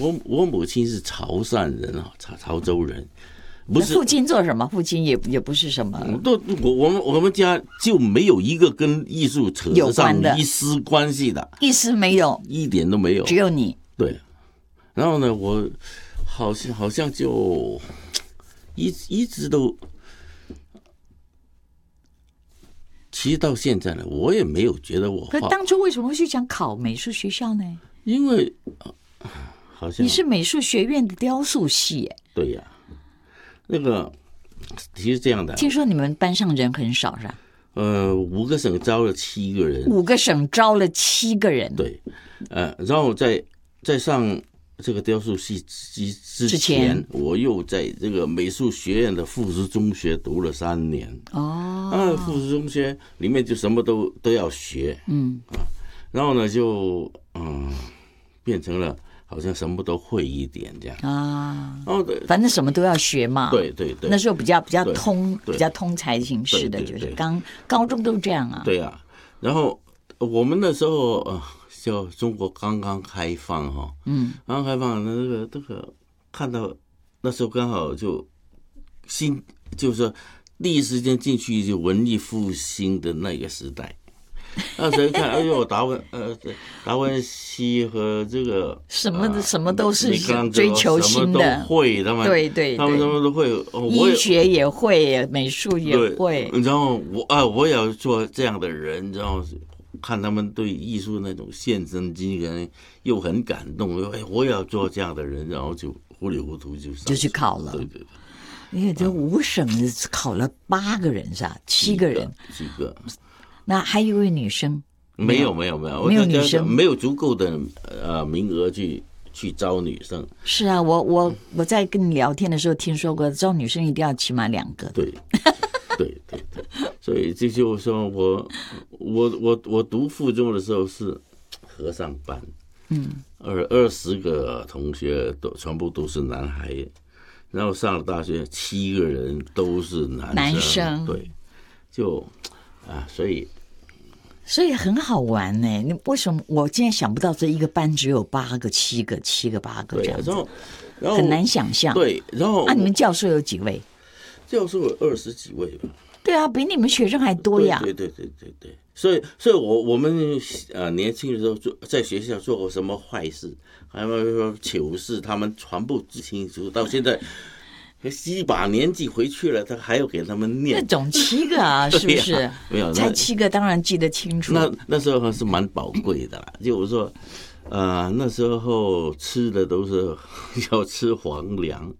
我母亲是潮汕人啊，潮州人，不是。 父亲做什么？父亲也不是什么。 我们家就没有一个跟艺术扯上一丝关系的， 一丝没有， 一点都没有， 只有你。 对，然后呢，我好像就一直都。其实到现在呢，我也没有觉得我。 可当初为什么会去想考美术学校呢？ 因为好像你是美术学院的雕塑系耶。 对呀，那个其实这样的。 听说你们班上人很少是吧 ？5个省招了7个人。 5个省招了7个人。 对，然后在上这个雕塑系之前，我又在这个美术学院的附属中学读了3年。附属中学里面就什么都要学。然后呢就变成了好像什么都会一点这样反正什么都要学嘛。 对， 那时候比较通，比较通才形式的，就是高中都这样啊。 对啊，然后我们那时候叫中国刚刚开放哈，刚刚开放那个看到那时候刚好就是说第一时间进去就文艺复兴的那个时代。那时候看，哎呦，达文西和这个什么都是追求新的， 什么都会，他们对， 他们什么都会， 医学也会，美术也会。 然后我也要做这样的人，然后看他们对艺术那种献身精神又很感动，我也要做这样的人，然后就糊里糊涂就去考了。 对。 因为这5省考了8个人是吧？7个人， 几个。 那还有一位女生？ 没有女生， 没有足够的名额去招女生。 是啊，我在跟你聊天的时候听说过，招女生一定要起码2个。 对，所以这就是说我读附中的时候是和尚班，20个同学全部都是男孩，然后上了大学7个人都是男生，对，就所以很好玩呢。你为什么我今天想不到这一个班只有8个、7个、8个这样子，然后很难想象。 对，然后你们教授有几位？ 教授有20几位吧。 对啊，比你们学生还多呀。 对。所以我们年轻的时候在学校做过什么坏事，还有说糗事，他们全部记清楚。到现在一把年纪回去了，他还要给他们念。 那总7个啊，是不是？ 没有， 才7个，当然记得清楚。 那时候还是蛮宝贵的啦。就是说，那时候吃的都是要吃皇粮，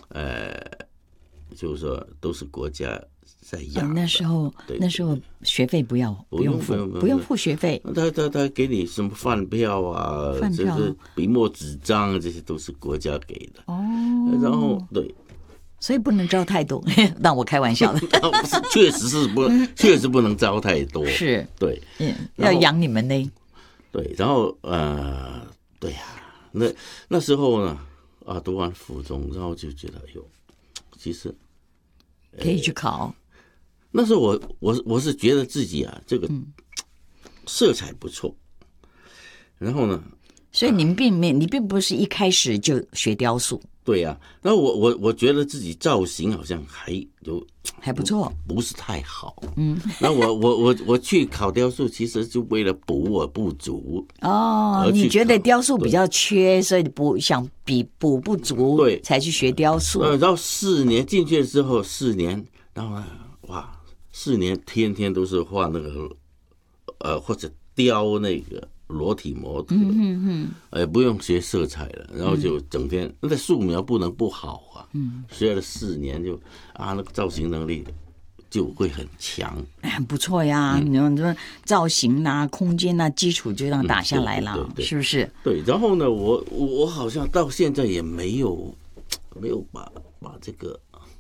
就是说都是国家在养。 那时候学费不用付学费。 他给你什么饭票啊，就是笔墨纸张，这些都是国家给的。然后对。 所以不能招太多，让我开玩笑的。 确实不能招太多。是，对， 要养你们呢。 对，然后对呀，那时候呢，读完附中，然后就觉得，其实可以去考。 那时候我是觉得自己这个色彩不错，然后呢， 所以你并不是一开始就学雕塑。 对呀，然后我觉得自己造型好像还不错， 不是太好。然后我去考雕塑，其实就为了补我不足。 你觉得雕塑比较缺，所以想补不足，对，才去学雕塑。 然后4年进去之后4年，然后4年天天都是画那个或者雕那个裸体模特，不用学色彩了，然后就整天那素描不能不好啊，学了4年就那个造型能力就会很强， 很不错呀。你说造型啊、空间啊、基础就这样打下来了，是不是？ 对。然后呢，我好像到现在也没有把这个，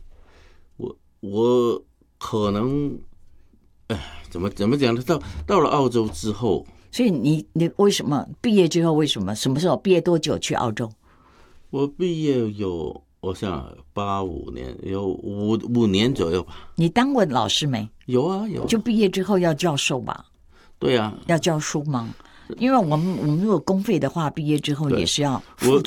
我可能，怎么讲呢？到了澳洲之后。 所以你为什么毕业之后什么时候毕业多久去澳洲？ 我毕业我想85年，有5年左右吧。 你当过老师没？ 有啊。 就毕业之后要教授吧？ 对啊， 要教书吗？因为我们如果公费的话，毕业之后也是要付